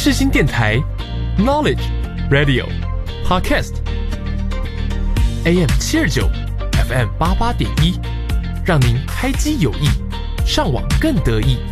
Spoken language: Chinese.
世新电台 Knowledge Radio Podcast AM 729 FM 88.1，让您开机有益，上网更得意。